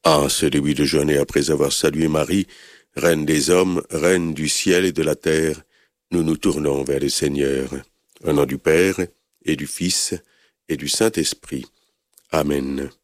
En ce début de journée, après avoir salué Marie, Reine des hommes, Reine du ciel et de la terre, nous nous tournons vers le Seigneur. Au nom du Père, et du Fils, et du Saint-Esprit. Amen.